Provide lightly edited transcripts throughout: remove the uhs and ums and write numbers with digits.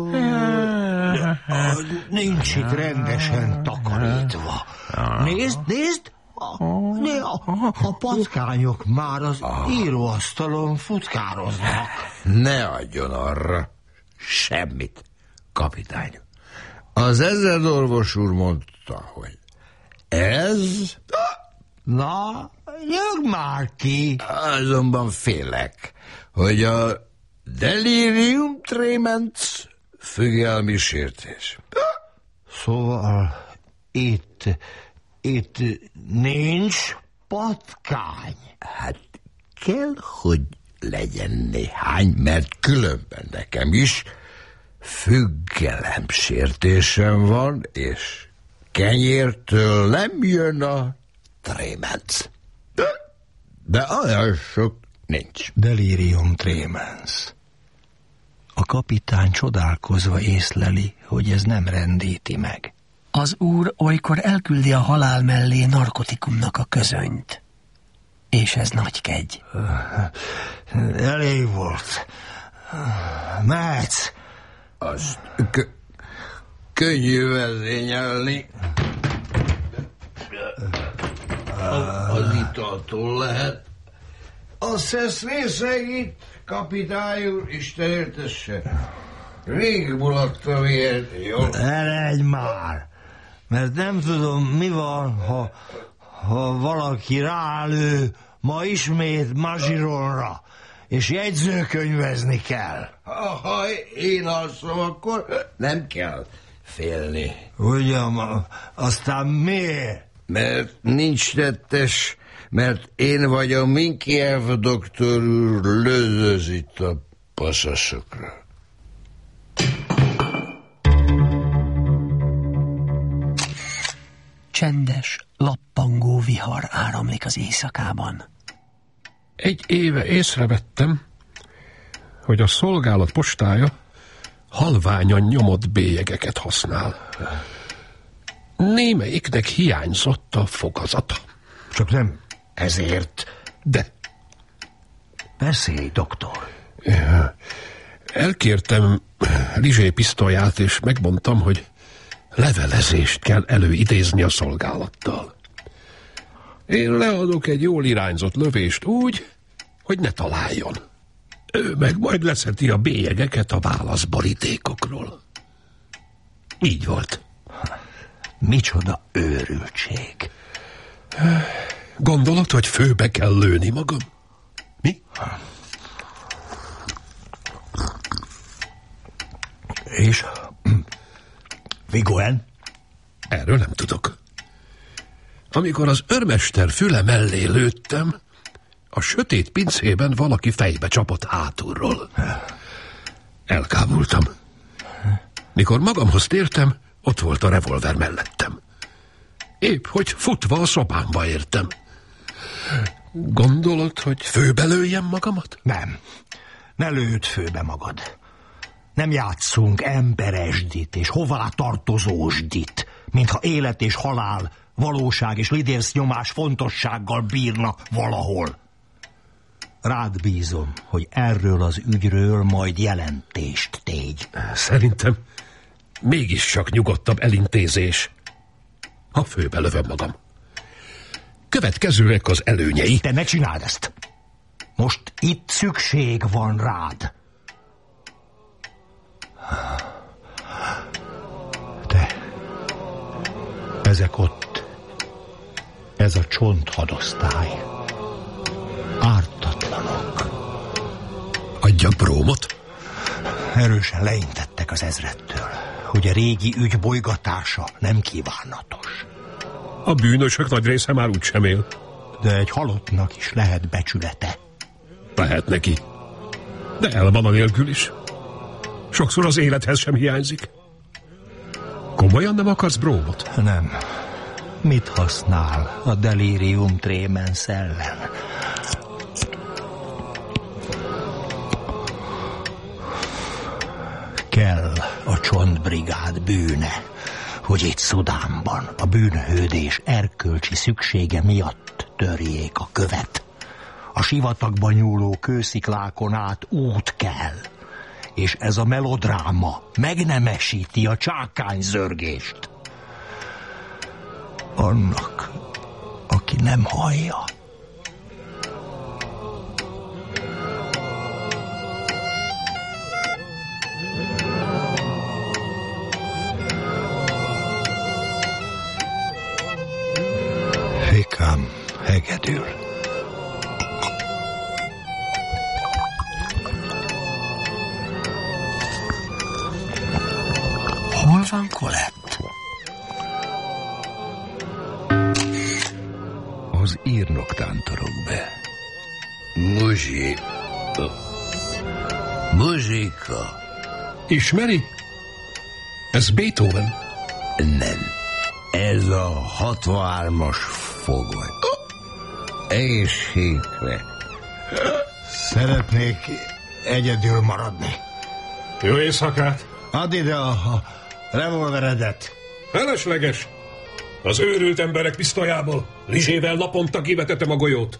Nincs itt rendesen takarítva. Nézd! A patkányok már az íróasztalon futkároznak. Ne adjon arra semmit, kapitány. Az ezredorvos úr mondta, hogy ez... Na, jögg már ki! Azonban félek, hogy a delirium tremens függelmi sértés. Szóval itt nincs patkány. Hát kell, hogy legyen néhány, mert különben nekem is függelemsértésem van, és kenyértől nem jön a tremens. De olyan sok nincs. Delirium tremens. A kapitány csodálkozva észleli, hogy ez nem rendíti meg. Az úr olykor elküldi a halál mellé narkotikumnak a közönyt. És ez nagy kegy. Elég volt. Mehetsz. Azt könnyű vezényelni. Az italtól lehet. A szesz részegít, kapitány úr, Isten értesse. Rég mulattam ilyet, jó? Eredj már, mert nem tudom, mi van, ha valaki rálő ma ismét Mazsironra, és jegyzőkönyvezni kell. Ha én alszom, akkor nem kell félni. Ugyan, aztán miért? Mert nincs tettes, mert én vagy a Minkiev doktor úr lődöz itt a passzasokra. Csendes, lappangó vihar áramlik az éjszakában. Egy éve észrevettem, hogy a szolgálat postája halványan nyomott bélyegeket használ. Némelyiknek hiányzott a fogazata. Csak nem ezért. De beszélj, doktor. Elkértem Rizsé pisztolyát, és megmondtam, hogy levelezést kell előidézni a szolgálattal. Én leadok egy jól irányzott lövést úgy, hogy ne találjon. Ő meg majd leszedi a bélyegeket a válaszborítékokról. Így volt. Micsoda őrültség. Gondolod, hogy főbe kell lőni magam? Mi? És? Vigoen? Erről nem tudok. Amikor az őrmester füle mellé lőttem, a sötét pincében valaki fejbe csapott hátulról. Elkábultam. Mikor magamhoz tértem, ott volt a revolver mellettem. Épp, hogy futva a szobámba értem. Gondolod, hogy főbe lőjem magamat? Nem. Ne lőd főbe magad. Nem játszunk emberesdit és hová tartozósdit, mintha élet és halál, valóság és lidércnyomás fontossággal bírna valahol. Rád bízom, hogy erről az ügyről majd jelentést tégy. Szerintem mégis csak nyugodtabb elintézés, ha főbe lövöm magam. Következőek az előnyei. Te ne csináld ezt! Most itt szükség van rád. Ezek ott, ez a csonthadosztály. Ártatlanok. Adjak brómot? Erősen leintettek az ezredtől, hogy a régi ügy bolygatása nem kívánatos. A bűnösök nagy része már úgysem él. De egy halottnak is lehet becsülete. Lehet neki. De el van a nélkül is. Sokszor az élethez sem hiányzik. Komolyan nem akarsz brómot? Nem. Mit használ a delirium tremens ellen? Kell a csontbrigád bűne, hogy itt Szudánban a bűnhődés erkölcsi szüksége miatt törjék a követ. A sivatagban nyúló kősziklákon át út kell, és ez a melodráma megnemesíti a csákánzörgést. Annak, aki nem hallja. Fékám hegedül. Hol van Colette? Az írnok tántorok be. Muzsika. Ismeri? Ez Beethoven? Nem. Ez a 63-as fogoly. Egészségre. Szeretnék egyedül maradni. Jó éjszakát! Add ide a revolveredet. Felesleges! Az őrült emberek pisztolyából Lizsével naponta kivetetem a golyót.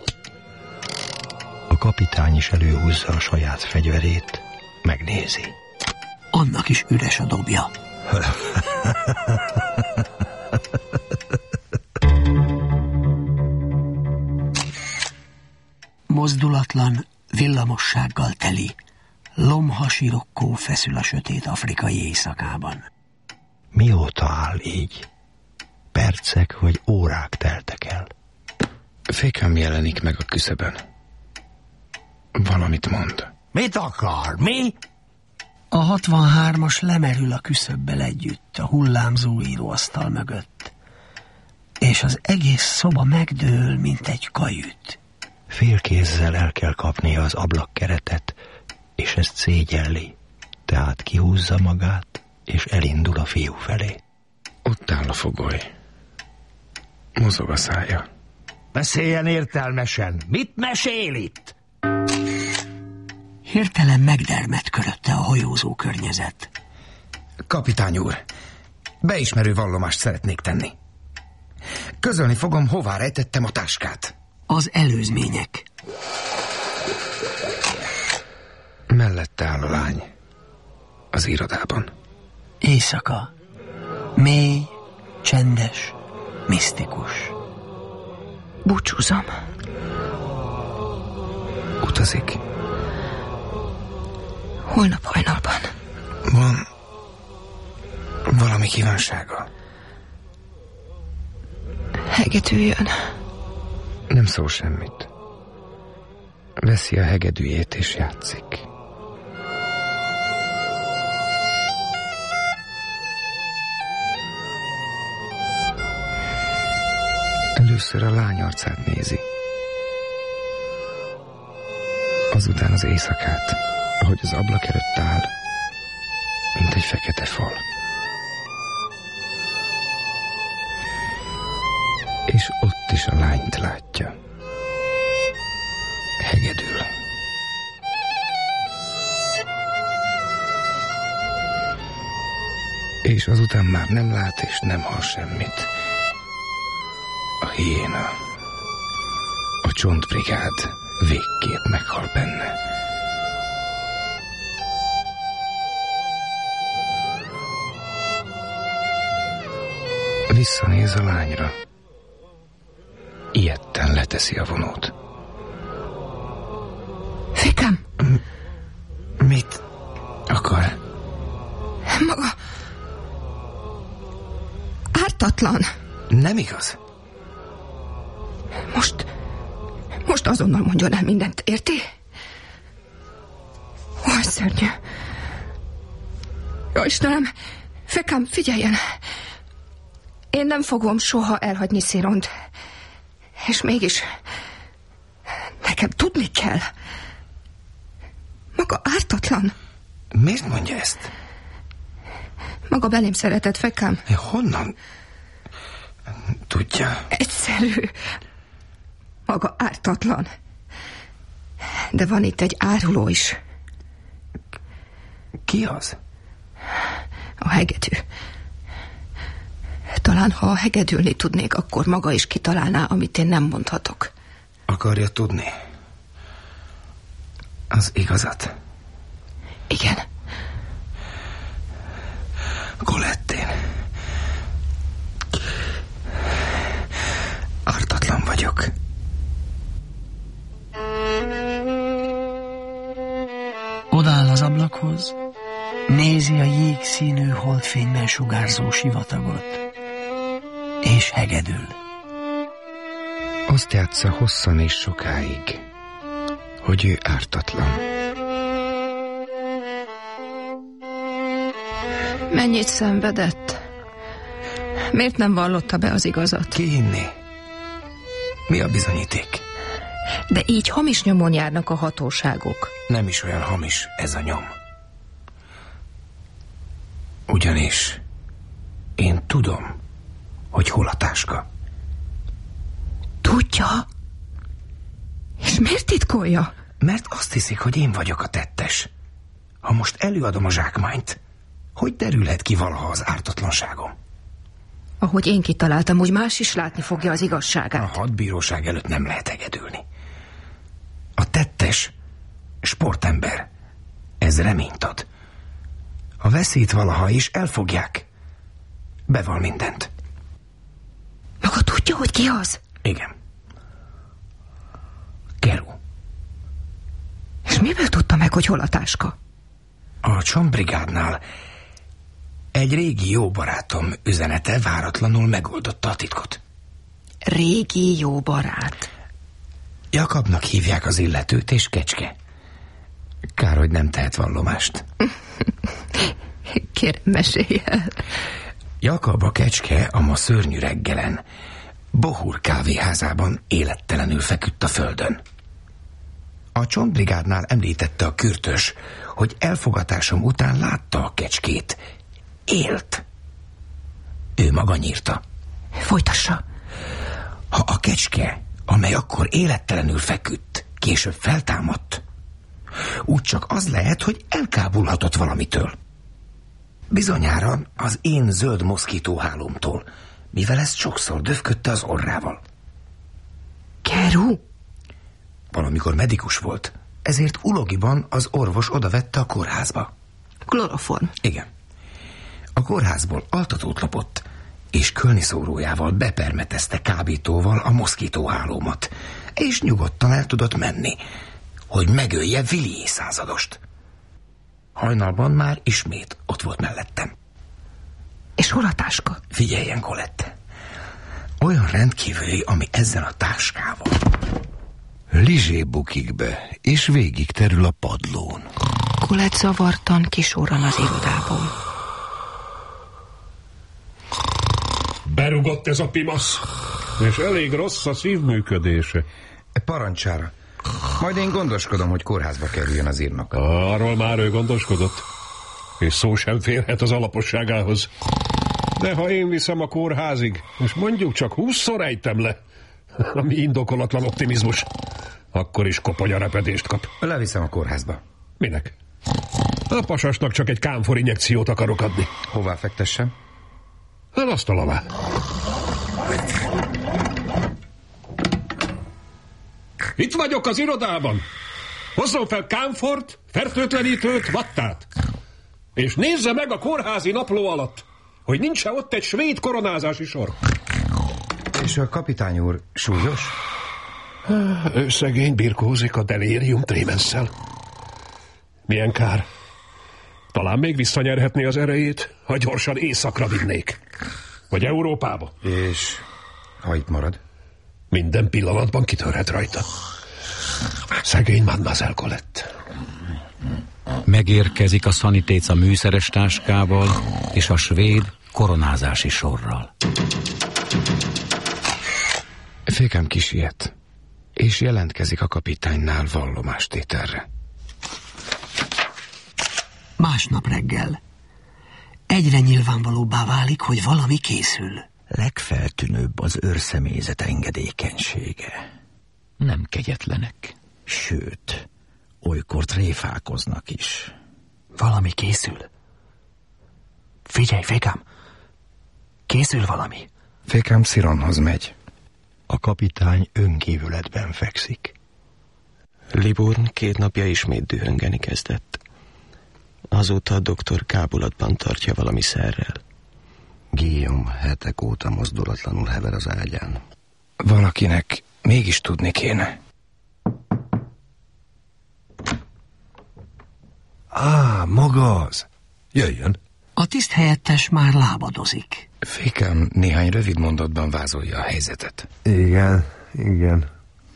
A kapitány is előhúzza a saját fegyverét, megnézi. Annak is üres a dobja. Mozdulatlan, villamossággal teli, lomhasirokkó feszül a sötét afrikai éjszakában. Mióta áll így? Percek vagy órák teltek el. Fékám jelenik meg a küszöbön. Valamit mond. Mit akar? Mi? A 63-as lemerül a küszöbbel együtt, a hullámzó íróasztal mögött. És az egész szoba megdől, mint egy kajüt. Félkézzel el kell kapnia az ablakkeretet, és ezt szégyelli. Tehát kihúzza magát, és elindul a fiú felé. Ott áll a fogoly. Mozog a szája. Beszéljen értelmesen. Mit mesél itt? Hirtelen megdermed körötte a hajózó környezet. Kapitány úr, beismerő vallomást szeretnék tenni. Közölni fogom, hová rejtettem a táskát. Az előzmények. Mellette áll a lány. Az irodában. Éjszaka. Mély, csendes, misztikus. Búcsúzom. Utazik. Holnap hajnalban. Van valami kívánsága? Hegedűjön. Nem szól semmit. Veszi a hegedűjét és játszik. Először a lány arcát nézi. Azután az éjszakát, ahogy az ablak előtt áll, mint egy fekete fal. És ott is a lányt látja. Hegedül. És azután már nem lát és nem hall semmit. A hiéna, a csontbrigád végképp meghal benne. Visszanéz a lányra. Ijedten leteszi a vonót. Fékám! Mit akar? Maga ártatlan. Nem igaz? Most azonnal mondjon el mindent, érti? Olyan szörnyű. Jó Istenem, Fékám, figyeljen! Én nem fogom soha elhagyni Sziront. És mégis nekem tudni kell. Maga ártatlan. Miért mondja ezt? Maga belém szeretett, Fékám. Honnan tudja? Egyszerű. Maga ártatlan. De van itt egy áruló is. Ki az? A hegedű. Talán, ha hegedülni tudnék, akkor maga is kitalálná, amit én nem mondhatok. Akarja tudni az igazat? Igen. Colette, ártatlan vagyok. Odaáll az ablakhoz, nézi a jégszínű holdfényben sugárzó sivatagot, és hegedül. Azt játsza hosszan és sokáig, hogy ő ártatlan. Mennyit szenvedett? Miért nem vallotta be az igazat? Ki hinné? Mi a bizonyíték? De így hamis nyomon járnak a hatóságok. Nem is olyan hamis ez a nyom. Ugyanis én tudom, hogy hol a táska. Tudja? És miért titkolja? Mert azt hiszik, hogy én vagyok a tettes. Ha most előadom a zsákmányt, hogy derülhet ki valaha az ártatlanságom? Ahogy én kitaláltam, úgy más is látni fogja az igazságát. A hadbíróság előtt nem lehet hegedülni. A tettes sportember. Ez reményt ad. Ha veszít valaha is, elfogják. Beval mindent. Maga tudja, hogy ki az? Igen. Keru. És miből tudta meg, hogy hol a táska? A csontbrigádnál egy régi jó barátom üzenete váratlanul megoldotta a titkot. Régi jó barát. Jakabnak hívják az illetőt, és Kecske. Kár, hogy nem tehet vallomást. Kérem, mesélj el. Jakab a Kecske a ma szörnyű reggelen Bohur kávéházában élettelenül feküdt a földön. A csontbrigádnál említette a kürtös, hogy elfogatásom után látta a Kecskét. Élt. Ő maga nyírta. Folytassa. Ha a Kecske, amely akkor élettelenül feküdt, később feltámadt, úgy csak az lehet, hogy elkábulhatott valamitől. Bizonyára az én zöld moszkitóhálómtól, mivel ezt sokszor döfködte az orrával. Keru? Valamikor medikus volt, ezért Ulogiban az orvos odavette a kórházba. Kloroform. Igen. A kórházból altatót lopott, és kölniszórójával bepermetezte kábítóval a moszkitóhálómat, és nyugodtan el tudott menni, hogy megölje Villiers századost. Hajnalban már ismét ott volt mellettem. És hol a táska? Figyeljen, Colette. Olyan rendkívüli, ami ezzel a táskával. Lizsé bukik be, és végig terül a padlón. Colette zavartan kisorran az irodából. Berugott ez a pimasz, és elég rossz a szívműködése. Parancsára. Majd én gondoskodom, hogy kórházba kerüljön az írnok. Arról már ő gondoskodott, és szó sem férhet az alaposságához. De ha én viszem a kórházig, és mondjuk csak 20-szor ejtem le, ami indokolatlan optimizmus, akkor is koponyarepedést kap. Leviszem a kórházba. Minek? A pasasnak csak egy kámfor injekciót akarok adni. Hová fektessem? Az asztal alá. Itt vagyok az irodában. Hozzon fel kámfort, fertőtlenítőt, vattát. És nézze meg a kórházi napló alatt, hogy nincs-e ott egy svéd koronázási sor. És a kapitány úr súlyos? Ő szegény birkózik a delirium trémenszel. Milyen kár. Talán még visszanyerhetné az erejét, ha gyorsan északra vinnék. Vagy Európába. És ha itt marad? Minden pillanatban kitörhet rajta. Szegény Mademoiselle Colette. Megérkezik a szanitéc a műszeres táskával és a svéd koronázási sorral. Fékám kisiet, és jelentkezik a kapitánynál vallomástételre. Másnap reggel egyre nyilvánvalóbbá válik, hogy valami készül. Legfeltűnőbb az őrszemélyzet engedékenysége. Nem kegyetlenek, sőt, olykor tréfálkoznak is. Valami készül. Figyelj, Fékám! Készül valami. Fékám Szironhoz megy. A kapitány önkívületben fekszik. Liburn 2 napja ismét dühöngeni kezdett. Azóta a doktor kábulatban tartja valami szerrel. Guillaume hetek óta mozdulatlanul hever az ágyán. Valakinek mégis tudni kéne. Maga az. Jöjjön. A tiszthelyettes már lábadozik. Fékám néhány rövid mondatban vázolja a helyzetet. Igen.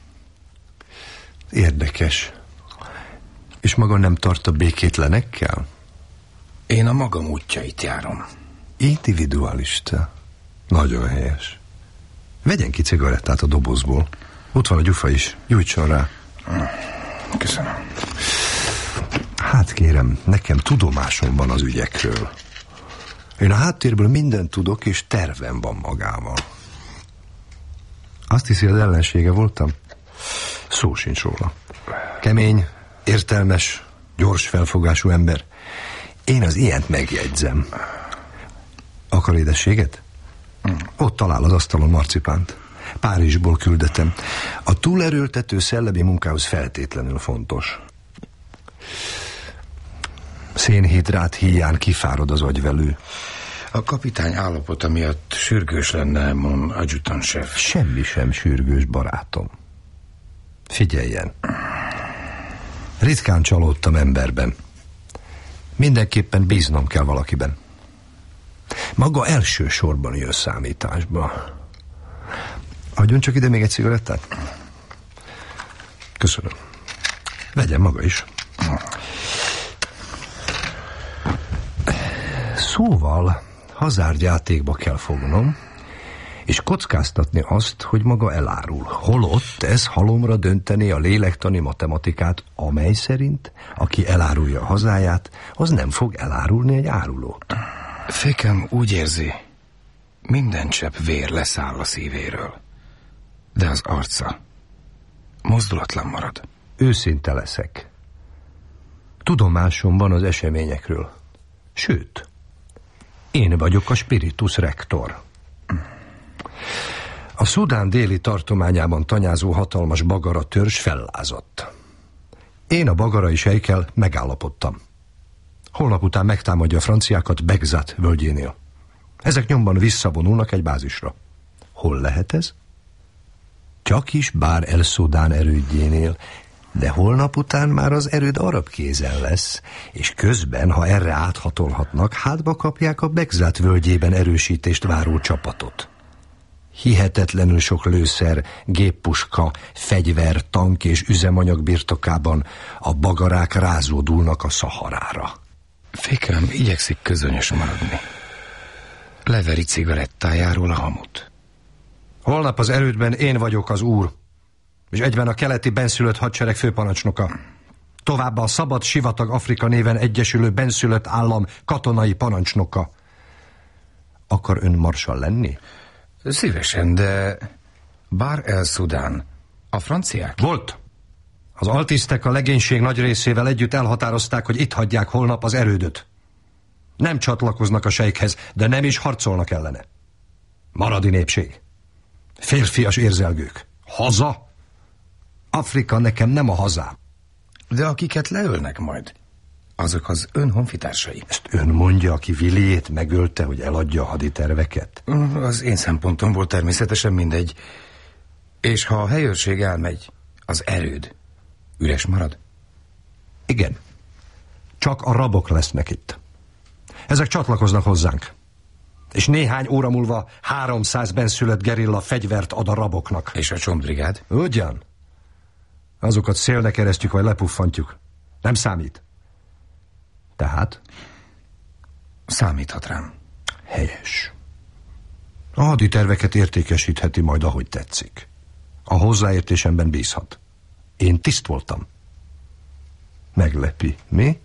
Érdekes. És maga nem tart a békétlenekkel? Én a magam útjait járom. Individualista. Nagyon helyes. Vegyen ki cigarettát a dobozból. Ott van a gyufa is. Gyújtson rá. Köszönöm. Hát kérem, nekem tudomásom van az ügyekről. Én a háttérből mindent tudok, és tervem van magával. Azt hiszi, az ellensége voltam? Szó sincs róla. Kemény, értelmes, gyors felfogású ember. Én az ilyent megjegyzem. Akar édességet? Ott talál az asztalon marcipánt. Párizsból küldetem. A túlerőltető szellemi munkához feltétlenül fontos. Szénhidrát híján kifárad az agyvelő. A kapitány állapota miatt sürgős lenne, mon adjutant-chef. Semmi sem sürgős, barátom. Figyeljen. Ritkán csalódtam emberben. Mindenképpen bíznom kell valakiben. Maga elsősorban jön számításba. Adjon csak ide még egy cigarettát? Köszönöm. Vegyen maga is. Szóval hazárdjátékba kell fognom, és kockáztatni azt, hogy maga elárul. Holott ez halomra dönteni a lélektani matematikát, amely szerint, aki elárulja a hazáját, az nem fog elárulni egy árulót. Fékem úgy érzi, minden csepp vér leszáll a szívéről, de az arca mozdulatlan marad. Őszinte leszek. Tudomásom van az eseményekről. Sőt, én vagyok a spiritus rector. A Szudán déli tartományában tanyázó hatalmas bagara törzs fellázadt. Én a bagarai sejkkel megállapodtam. Holnap után megtámadja a franciákat Begzat völgyénél. Ezek nyomban visszavonulnak egy bázisra. Hol lehet ez? Csak is Bár el Szudán erődjénél, de holnap után már az erőd arab kézen lesz, és közben, ha erre áthatolhatnak, hátba kapják a Begzat völgyében erősítést váró csapatot. Hihetetlenül sok lőszer, géppuska, fegyver, tank és üzemanyag birtokában a bagarák rázódulnak a Szaharára. Fékem igyekszik közönyös maradni. Leveri cigarettájáról a hamut. Holnap az erődben én vagyok az úr, és egyben a keleti benszülött hadsereg főparancsnoka. Továbbá a Szabad Sivatag Afrika néven egyesülő benszülött állam katonai parancsnoka. Akar ön marsal lenni? Szívesen, de Bár el Szudán a franciák? Volt. Az altisztek a legénység nagy részével együtt elhatározták, hogy itt hagyják holnap az erődöt. Nem csatlakoznak a sejkhez, de nem is harcolnak ellene. Maradi népség. Férfias érzelgők. Haza? Afrika nekem nem a hazám. De akiket leölnek majd, azok az ön honfitársai. Ezt ön mondja, aki Villiét megölte, hogy eladja a haditerveket? Az én szempontomból természetesen mindegy. És ha a helyőrség elmegy, az erőd üres marad? Igen. Csak a rabok lesznek itt. Ezek csatlakoznak hozzánk. És néhány óra múlva 300 benszülött gerilla fegyvert ad a raboknak. És a csontbrigád? Ugyan. Azokat szélnek eresztjük, vagy lepuffantjuk. Nem számít. Tehát? Számíthat rám. Helyes. A haditerveket értékesítheti majd, ahogy tetszik. A hozzáértésemben bízhat. Én tiszt voltam. Meglepi, mi?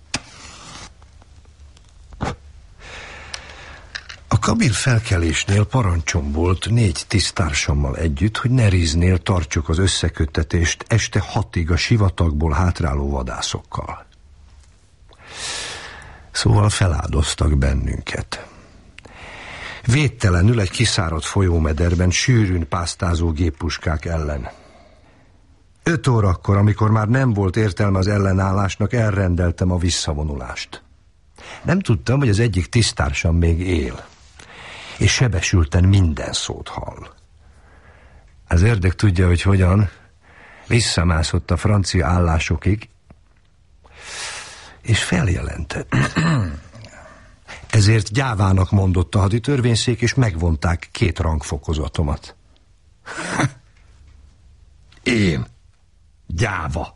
A Kabil felkelésnél parancsom volt 4 tiszttársammal együtt, hogy Neriznél tartsuk az összeköttetést este 6-ig a sivatagból hátráló vadászokkal. Szóval feláldoztak bennünket. Védtelenül egy kiszáradt folyómederben sűrűn pásztázó géppuskák ellen. 5 órakor, amikor már nem volt értelme az ellenállásnak, elrendeltem a visszavonulást. Nem tudtam, hogy az egyik tiszttársam még él, és sebesülten minden szót hall. Az ördög tudja, hogy hogyan. Visszamászott a francia állásokig, és feljelentett. Ezért gyávának mondott a haditörvényszék, és megvonták 2 rangfokozatomat. Én? Gyáva?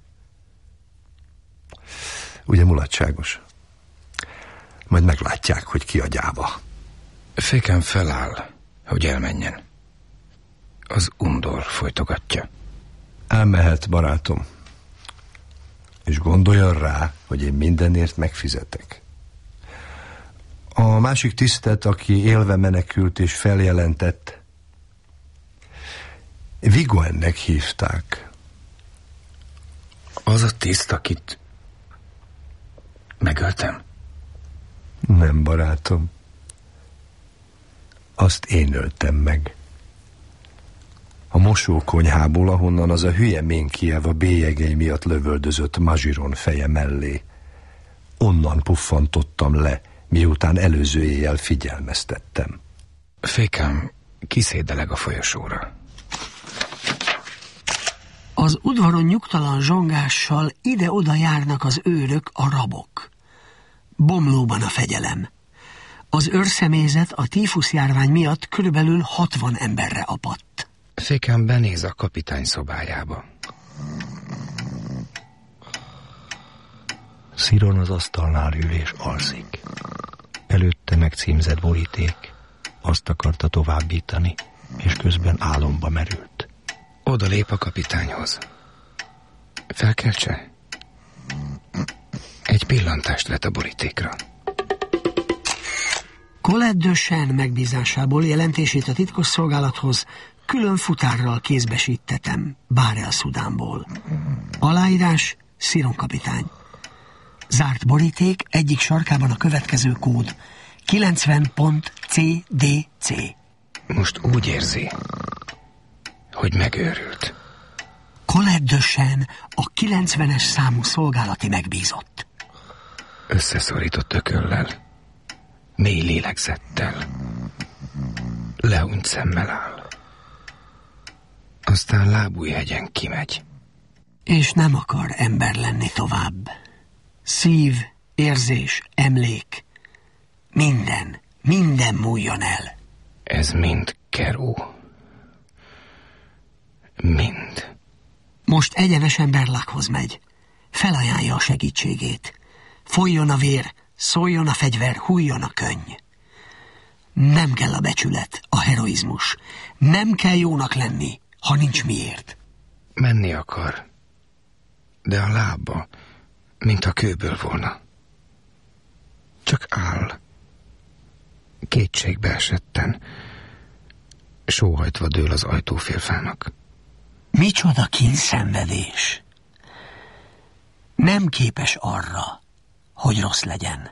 Ugye mulatságos? Majd meglátják, hogy ki a gyáva. Féken feláll, hogy elmenjen. Az undor folytogatja. Elmehet, barátom. És gondoljon rá, hogy én mindenért megfizetek. A másik tisztet, aki élve menekült és feljelentett, Vigoennek hívták. Az a tiszt, akit megöltem? Nem, barátom. Azt én öltem meg. A mosókonyhából, ahonnan az a hülye Ménkiev a bélyegei miatt lövöldözött Mazsiron feje mellé. Onnan puffantottam le, miután előző éjjel figyelmeztettem. Fékám kiszédeleg a folyosóra. Az udvaron nyugtalan zsongással ide-oda járnak az őrök, a rabok. Bomlóban a fegyelem. Az őrszemélyzet a tífuszjárvány miatt körülbelül 60 emberre apadt. Fékám benéz a kapitány szobájába. Sziron az asztalnál ül és alszik. Előtte megcímzett boríték. Azt akarta továbbítani, és közben álomba merült. Oda lép a kapitányhoz. Felkeltse? Egy pillantást vet a borítékra. Colette de Chêne megbízásából jelentését a titkosszolgálathoz külön futárral kézbesítetem Bárel-Szudánból. Aláírás Sziron kapitány. Zárt boríték, egyik sarkában a következő kód: 90.cdc. Most úgy érzi, hogy megőrült. Colette de Chêne a 90-es számú szolgálati megbízott. Összeszorított ököllel, mély lélegzettel, leunt szemmel áll. Aztán lábújhegyen kimegy. És nem akar ember lenni tovább. Szív, érzés, emlék, minden múljon el. Ez mind Keró. Mind. Most egyenesen Berlakhoz megy. Felajánlja a segítségét. Folyjon a vér, szóljon a fegyver, hújjon a könny. Nem kell a becsület, a heroizmus. Nem kell jónak lenni, ha nincs miért. Menni akar, de a lába, mintha kőből volna. Csak áll. Kétségbe esetten, sóhajtva dől az ajtófélfának. Micsoda kínszenvedés! Nem képes arra, hogy rossz legyen.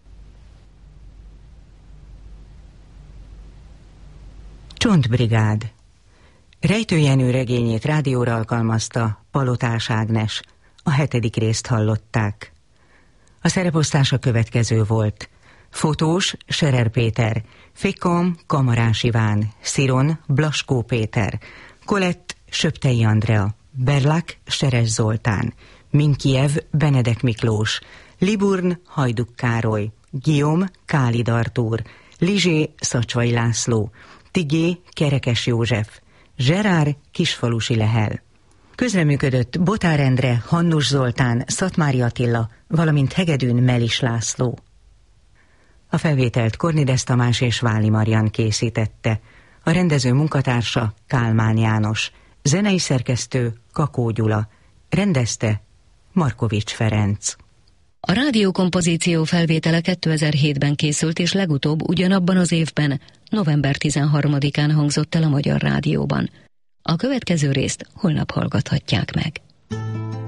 Csontbrigád. Rejtő Jenő regényét rádióra alkalmazta Palotás Ágnes. A 7. részt hallották. A szereposztás a következő volt: fotós Scherer Péter, Fékom Kamarás Iván, Sziron Blaskó Péter, Colette Söptei Andrea, Berlak Seres Zoltán, Minkiev Benedek Miklós, Liburn Hajduk Károly, Guillaume Kálid Artúr, Lizsé Szacsvai László, Tigé Kerekes József, Zserár Kisfalusi Lehel. Közreműködött Botár Endre, Hannus Zoltán, Szatmári Attila, valamint Hegedűn Melis László. A felvételt Kornides Tamás és Váli Marian készítette. A rendező munkatársa Kálmán János. Zenei szerkesztő Kakó Gyula. Rendezte Markovics Ferenc. A rádiókompozíció felvétele 2007-ben készült, és legutóbb ugyanabban az évben, november 13-án hangzott el a Magyar Rádióban. A következő részt holnap hallgathatják meg.